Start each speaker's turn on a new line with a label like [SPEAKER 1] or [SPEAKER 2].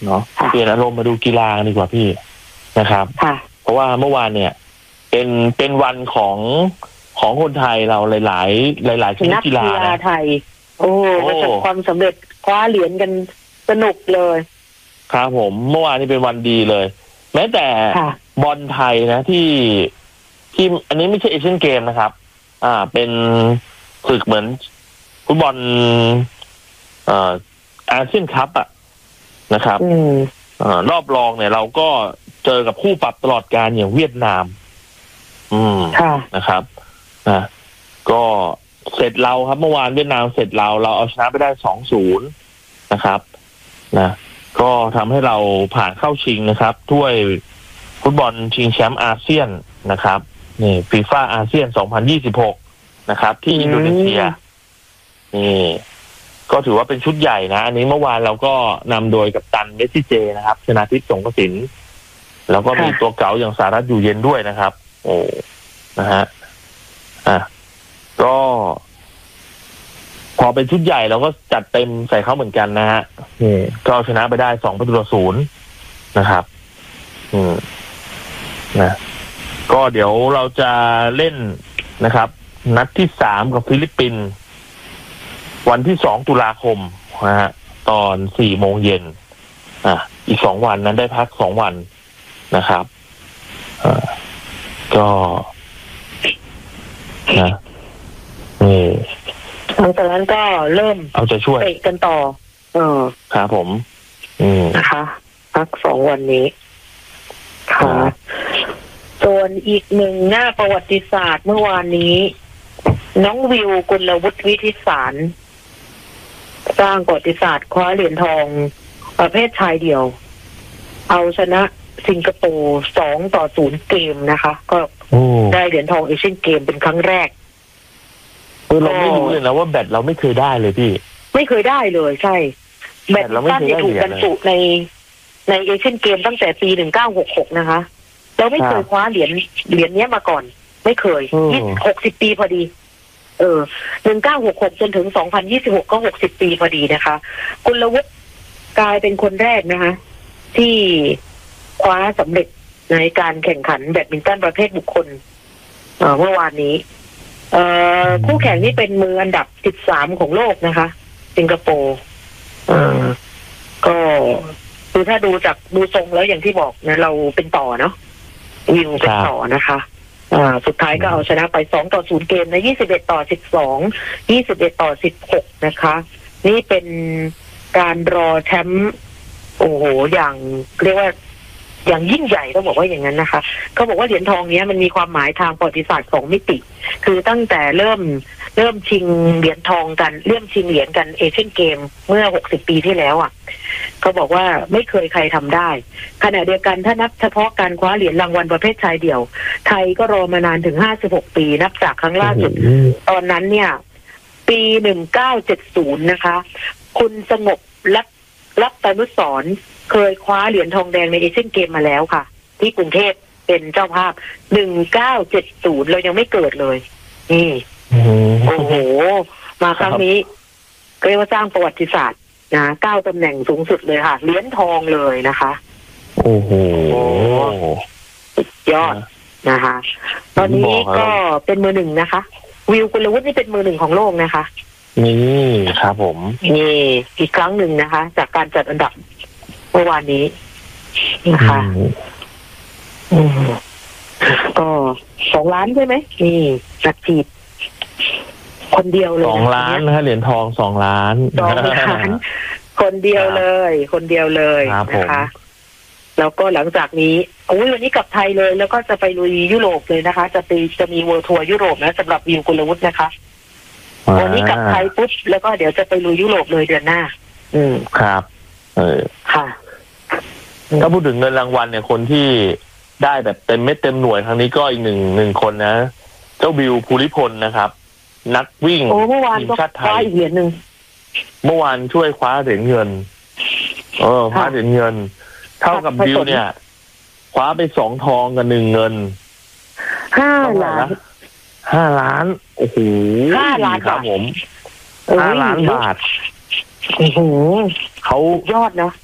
[SPEAKER 1] เนาะเปลี่ยนอารมณ์มาดูกีฬาดีกว่าพี่นะครับเพราะว่าเมื่อวานเนี่ยเป็นวันของคนไทยเราหลายชนิดกีฬานะ
[SPEAKER 2] ไทยประสบความสำเร็จคว้าเหรียญกันสนุกเลย
[SPEAKER 1] ครับผมเมื่อวานนี้เป็นวันดีเลยแม้แต่บอลไทยนะที่อันนี้ไม่ใช่เอเชียนเกมนะครับเป็นฝึกเหมือนฟุตบอลอาเซียนคัพนะครับรอบรองเนี่ยเราก็เจอกับคู่ปรับตลอดการอย่างเวียดนามนะครับก็เสร็จเราครับเมื่อวานเวียดนามเสร็จเราเอาชนะไปได้ 2-0 นะครับนะก็ทำให้เราผ่านเข้าชิงนะครับถ้วยฟุตบอลชิงแชมป์อาเซียนนะครับนี่ฟีฟ่าอาเซียน 2026 นะครับที่อินโดนีเซียนี่ก็ถือว่าเป็นชุดใหญ่นะอันนี้เมื่อวานเราก็นำโดยกัปตันเมสซี่เจนะครับชนาทิพย์สงกสินแล้วก็มีตัวเก๋าอย่างสารัตอยู่เย็นด้วยนะครับโอ้นะฮะก็พอเป็นชุดใหญ่เราก็จัดเต็มใส่เขาเหมือนกันนะฮะก็ชนะไปได้2-0นะครับนะก็เดี๋ยวเราจะเล่นนะครับนัดที่3กับฟิลิปปินส์วันที่2 ตุลาคมนะฮะตอน 4 โมงเย็นอีก2วันนั้นได้พัก2วันนะครับก็นะ
[SPEAKER 2] หลังจากนั้นก็เริ่ม
[SPEAKER 1] เอาใจช่วย
[SPEAKER 2] เตะกันต่อ
[SPEAKER 1] ครับผม
[SPEAKER 2] นะคะพัก2วันนี้ค่ะส่วนอีกหนึ่งหน้าประวัติศาสตร์เมื่อวานนี้น้องวิวกุลวุฒิวิทิสารสร้างประวัติศาสตร์คว้าเหรียญทองประเภทชายเดี่ยวเอาชนะสิงคโปร์2-0เกมนะคะก็ได้เหรียญทองเอเชียนเกมเป็นครั้งแรก
[SPEAKER 1] เราไม่รู้เลยนะว่าแบตเราไม่เคยได้เลยพี่
[SPEAKER 2] ไม่เคยได้เลยใช่แบตตันที่ถูกบรรจุในเอเชียนเกมตั้งแต่ปี1966นะคะเราไม่เคยคว้าเหรียญนี้มาก่อนไม่เคย60 ปีพอดี1966จนถึง2026ก็60 ปีพอดีนะคะกุลวุฒิกลายเป็นคนแรกนะคะที่คว้าสำเร็จในการแข่งขันแบดมินตันประเภทบุคคลเมื่อวานนี้คู่แข่งนี่เป็นมืออันดับ13ของโลกนะคะสิงคโปร์ก็คือถ้าดูทรงแล้วอย่างที่บอกนะเราเป็นต่อเนาะวิวเป็นต่อนะคะสุดท้ายก็เอาชนะไป2-0เกมใน21-12 21-16นะคะนี่เป็นการรอแชมป์โอ้โหอย่างเรียกว่าอย่างยิ่งใหญ่ต้องบอกว่าอย่างนั้นนะคะเขาบอกว่าเหรียญทองนี้มันมีความหมายทางประวัติศาสตร์2 มิติคือตั้งแต่เริ่มชิงเหรียญทองกันเริ่มชิงเหรียญกันเอเชียนเกมเมื่อ60 ปีที่แล้วเขาบอกว่าไม่เคยใครทำได้ขณะเดียวกันถ้านับเฉพาะการคว้าเหรียญรางวัลประเภทชายเดี่ยวไทยก็รอมานานถึง56 ปีนับจากครั้งล่าสุดตอนนั้นเนี่ยปี1970นะคะคุณสงบรัตนุสรณ์เคยคว้าเหรียญทองแดงในเอเชียนเกมมาแล้วค่ะที่กรุงเทพเป็นเจ้าภาพ1970เรายังไม่เกิดเลยนี่โอ้โหมาครั้งนี้เรียกว่าสร้างประวัติศาสตร์นะ9 ตำแหน่งสูงสุดเลยค่ะเหรียญทองเลยนะคะ
[SPEAKER 1] โอ้โห
[SPEAKER 2] สุดยอดนะคะตอนนี้ก็เป็นมือ 1นะคะวิวกุลวุฒินี่เป็นมือ 1ของโลกนะคะ
[SPEAKER 1] นี่ครับผม
[SPEAKER 2] นี่อีกครั้งหนึ่งนะคะจากการจัดอันดับเมื่อวานนี้นะคะก็2 ล้านใช่ไหมนี่นักจีบคนเดียวเลย
[SPEAKER 1] 2 ล้านนะเหรียญทอง2 ล้าน
[SPEAKER 2] คนเดียวเลยนะคะแล้วก็หลังจากนี้วันนี้กลับไทยเลยแล้วก็จะไปลุยยุโรปเลยนะคะจะมีเวิลด์ทัวร์ยุโรปนะสำหรับวิวกุลวุฒินะคะวันนี้กลับไทยปุ๊บแล้วก็เดี๋ยวจะไปลุยยุโรปเลยเดือนหน้า
[SPEAKER 1] ครับ
[SPEAKER 2] ค่ะ
[SPEAKER 1] ถ้าพูดถึงเงินรางวัลเนี่ยคนที่ได้แบบเต็มเม็ดเต็มหน่วยครั้งนี้ก็อีกหนึ่งคนนะเจ้าบิวภูริพลนะครับนักวิ่งทีมชาติไทย
[SPEAKER 2] อีกเหรียญนึง
[SPEAKER 1] เมื่อวานช่วยคว้าเหรียญเงินคว้าเหรียญเงินเท่ากับบิวเนี่ยคว้าไป2 ทองกับ1 เงิน
[SPEAKER 2] 5 ล้าน
[SPEAKER 1] 5 ล้านโอ้โห
[SPEAKER 2] 5 ล้าน
[SPEAKER 1] ครับผม5 ล้านบาท
[SPEAKER 2] โอ้โห
[SPEAKER 1] เขา
[SPEAKER 2] ยอดนะ